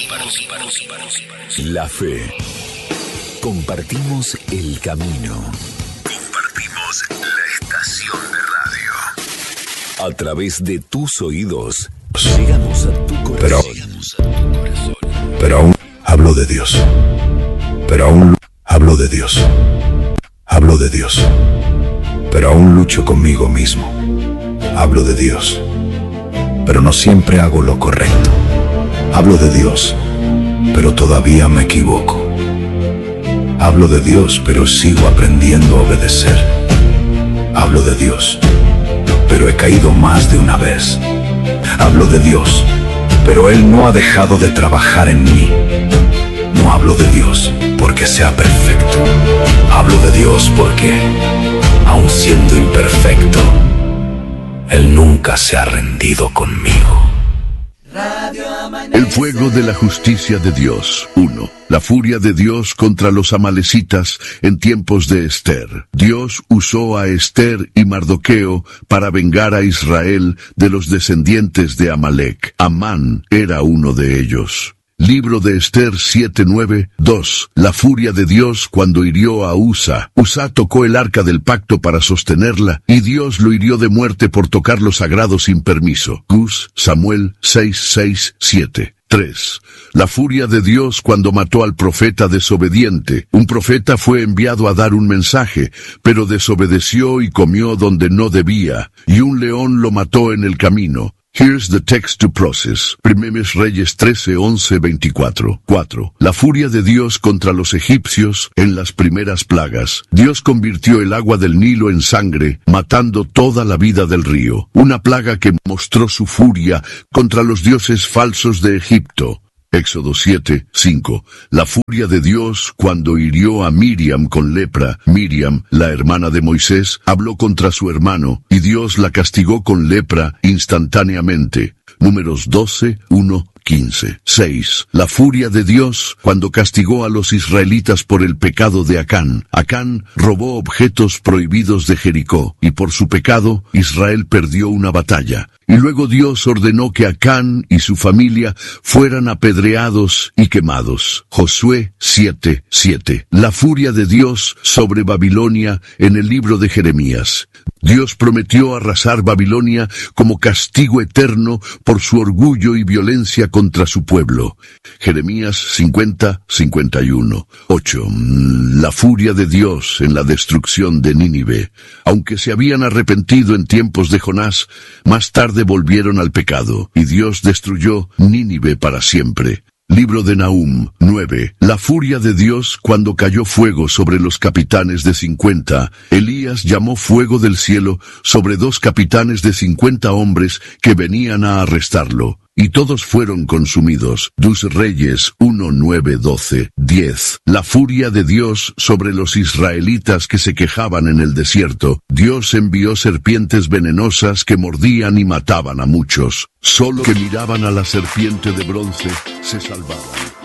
La fe. Compartimos el camino. Compartimos la estación de radio. A través de tus oídos, llegamos a tu corazón. Pero aún hablo de Dios. Pero aún hablo de Dios. Hablo de Dios. Pero aún lucho conmigo mismo. Hablo de Dios. Pero no siempre hago lo correcto. Hablo de Dios, pero todavía me equivoco. Hablo de Dios, pero sigo aprendiendo a obedecer. Hablo de Dios, pero he caído más de una vez. Hablo de Dios, pero Él no ha dejado de trabajar en mí. No hablo de Dios porque sea perfecto. Hablo de Dios porque, aun siendo imperfecto, Él nunca se ha rendido conmigo. El fuego de la justicia de Dios. 1. La furia de Dios contra los amalecitas en tiempos de Esther. Dios usó a Esther y Mardoqueo para vengar a Israel de los descendientes de Amalec. Amán era uno de ellos. Libro de Esther 7:9. 2. La furia de Dios cuando hirió a Usa. Usa tocó el arca del pacto para sostenerla, y Dios lo hirió de muerte por tocar lo sagrado sin permiso. Samuel 6:6-7. 3. La furia de Dios cuando mató al profeta desobediente. Un profeta fue enviado a dar un mensaje, pero desobedeció y comió donde no debía, y un león lo mató en el camino. Here's the text to process. Primeros Reyes 13:11-24. 4. La furia de Dios contra los egipcios en las primeras plagas. Dios convirtió el agua del Nilo en sangre, matando toda la vida del río. Una plaga que mostró su furia contra los dioses falsos de Egipto. Éxodo 7:5. La furia de Dios cuando hirió a Miriam con lepra. Miriam, la hermana de Moisés, habló contra su hermano, y Dios la castigó con lepra instantáneamente. Números 12:1-15. 6. La furia de Dios cuando castigó a los israelitas por el pecado de Acán. Acán robó objetos prohibidos de Jericó, y por su pecado Israel perdió una batalla. Y luego Dios ordenó que Acán y su familia fueran apedreados y quemados. Josué 7:7. La furia de Dios sobre Babilonia en el libro de Jeremías. Dios prometió arrasar Babilonia como castigo eterno por su orgullo y violencia contra su pueblo. Jeremías 50:51. 8. La furia de Dios en la destrucción de Nínive. Aunque se habían arrepentido en tiempos de Jonás, más tarde volvieron al pecado, y Dios destruyó Nínive para siempre. Libro de Nahum 9. La furia de Dios cuando cayó fuego sobre los capitanes de 50. Elías llamó fuego del cielo sobre 2 capitanes de 50 hombres que venían a arrestarlo, y todos fueron consumidos. Reyes 1:9-12. 10. La furia de Dios sobre los israelitas que se quejaban en el desierto. Dios envió serpientes venenosas que mordían y mataban a muchos. Solo que miraban a la serpiente de bronce se salvaban.